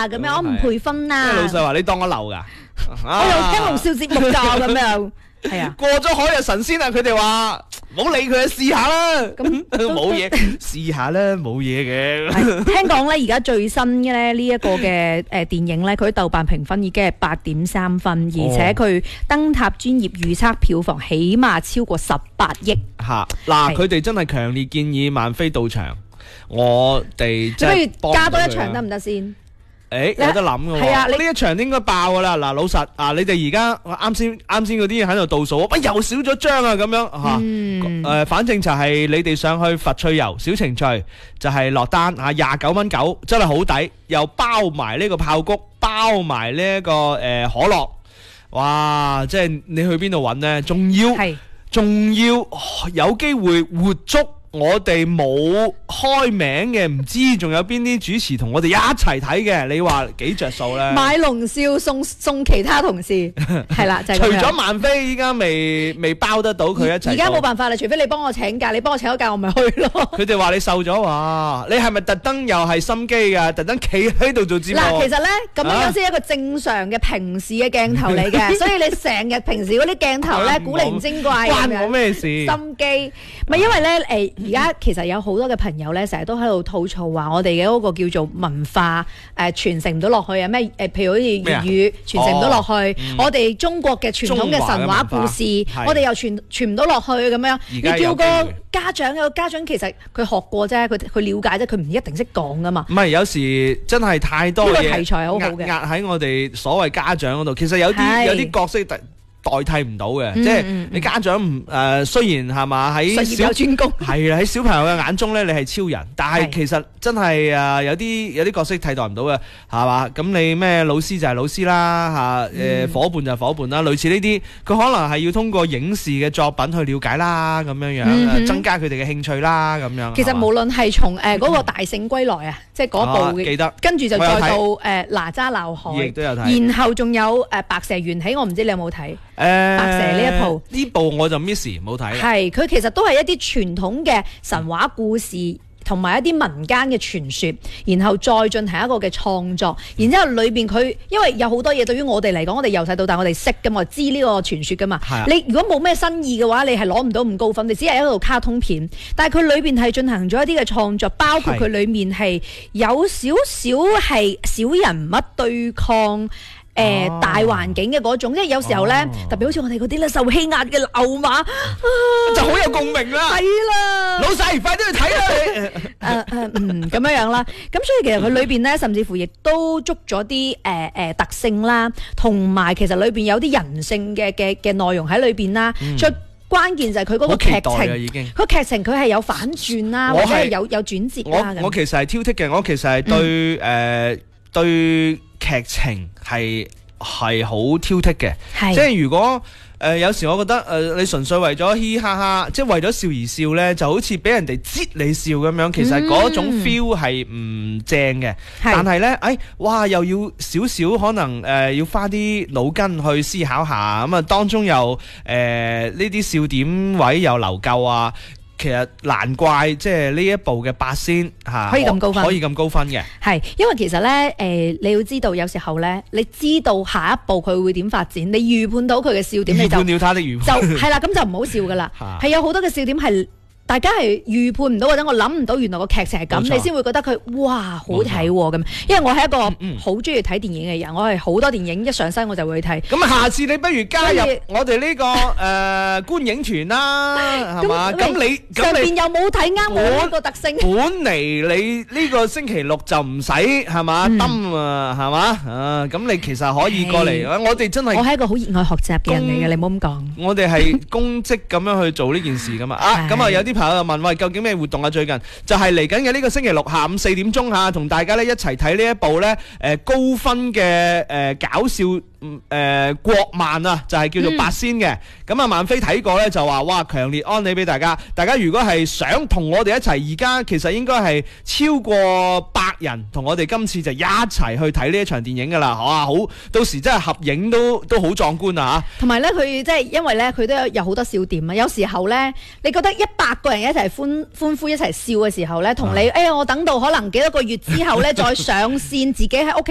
啊，咁樣我唔培訓啊。 老細話你當我流㗎， 我又聽龍少節目㗎咁樣。係啊， 過咗海就神仙啦！佢哋話唔好理佢，試下啦。 咁冇嘢，試下啦，冇嘢嘅。 聽講咧，而家最新嘅咧呢一個嘅電影咧，佢喺豆瓣評分已經係8.3分，而且佢燈塔專業預測票房起碼超過18億。 嚇嗱，佢哋真係強烈建議萬飛到場，我哋即係不如加多一場得唔得先？ 有得諗嘅喎，係啊！呢一場應該爆噶啦。嗱，老實啊，你哋而家啱先嗰啲喺度倒數，喂又少咗張啊咁樣嚇。反正就係你哋上去佛趣遊小程序，就係落單嚇29.9，真係好抵，又包埋呢個爆谷，包埋呢一個可樂。哇！即係你去邊度揾呢？仲要有機會活捉。我哋冇開名嘅，唔知仲有邊啲主持同我哋一齊睇嘅，你話幾着數咧？買龍少送其他同事，係啦，就係咁樣。 除咗萬飛，依家未包得到佢一齊。 而家冇辦法啦，除非你幫我請假，你幫我請咗假，我咪去咯。 佢哋話你瘦咗話，你係咪特登又係心機㗎？特登企喺度做節目？ 嗱，其實咧咁樣先係一個正常嘅平時嘅鏡頭嚟嘅，所以你成日平時嗰啲鏡頭咧古靈精怪咁樣， 關我咩事？ 心機咪因為咧而家其實有好多嘅朋友咧，成日都喺度吐槽話我哋嘅嗰個叫做文化傳承唔到落去啊！咩譬如好似粵語傳承唔到落去，我哋中國嘅傳統嘅神話故事，我哋又傳唔到落去咁樣。你叫個家長，有個家長其實佢學過啫，佢了解啫，佢唔一定識講噶嘛。唔係，有時真係太多嘢。呢個題材好好嘅， 壓喺我哋所謂家長嗰度。其實有啲角色代替唔到嘅，即係你家長雖然係嘛喺專攻係喺小朋友嘅眼中咧，你係超人，但係其實真係有啲角色替代唔到嘅，係嘛？咁你咩老師就係老師啦，夥伴就係夥伴啦，類似呢啲，佢可能係要通過影視嘅作品去了解啦，咁樣增加佢哋嘅興趣啦，咁樣。 其實無論係從嗰個大聖歸來啊，即係嗰部記得， 跟住就再到哪吒鬧海， 亦都有睇， 然後仲有白蛇緣起，我唔知你有冇睇？白蛇呢部我就 miss 冇睇。 係佢其實都係一啲傳統嘅神話故事，同埋一啲民間嘅傳說，然後再進行一個嘅創作。然之後裏邊佢因為有好多嘢對於我哋嚟講，我哋由細到大我哋識噶嘛，知呢個傳說噶嘛。你如果冇咩新意嘅話，你係攞唔到咁高分，你只係一套卡通片。但係佢裏邊係進行咗一啲嘅創作，包括佢裏面係有少少係小人物對抗大環境嘅嗰種，即係有時候咧，特別好似我哋嗰啲咧受欺壓嘅牛馬， 就好有共鳴啦。 係啦， 老細快啲去睇啦你。 咁樣啦。咁所以其實佢裏邊咧，甚至乎亦都捉咗啲特性啦，同埋其實裏邊有啲人性嘅內容喺裏邊啦。最關鍵就係佢嗰個劇情，佢劇情佢係有反轉啦，或者係有轉折啦。 我其實係挑剔嘅，我其實係對劇情係好挑剔嘅，即係如果有時我覺得你純粹為咗嘻嘻哈哈，即係為咗笑而笑呢，就好似俾人哋擠你笑咁樣，其實嗰種 feel 係唔正嘅。但係呢，哇又要少少可能要花啲腦筋去思考下，咁啊當中又呢啲笑點位又留夠啊。其實難怪即係呢一部嘅八仙可以咁高分嘅， 係因為其實咧你要知道有時候咧，你知道下一步佢會點發展，你預判到佢嘅笑點，你就係啦，咁就唔好笑噶啦，係有好多嘅笑點係大家係預判唔到，或者我諗唔到原來個劇情係咁，你先會覺得佢哇好睇喎咁。因為我係一個好中意睇電影嘅人，我係好多電影一上身我就會去睇。 咁下次你不如加入我哋呢個觀影團啦，係嘛？咁你上邊又冇睇啱我呢個特性。 本嚟你呢個星期六就唔使係嘛登啊，係嘛？咁你其實可以過嚟。我哋真係我係一個好熱愛學習嘅人嚟嘅，你唔好咁講。 我哋係公職咁樣去做呢件事噶嘛。咁啊有啲朋友就問喂，究竟咩活動啊？最近就係嚟緊嘅呢個星期六下午4點鐘嚇，同大家咧一齊睇呢一部咧高分嘅搞笑國漫啊，就係叫做八仙嘅。咁啊萬飛睇過咧就話哇強烈安利俾大家。大家如果係想同我哋一齊，而家其實應該係超過100人同我哋今次就一齊去睇呢一場電影噶啦。哇好，到時真係合影都好壯觀啊嚇！ 同埋咧佢即係因為咧佢都有好多笑點啊。有時候咧你覺得100個人一齊歡呼一齊笑嘅時候咧，同你我等到可能幾多個月之後咧再上線自己喺屋企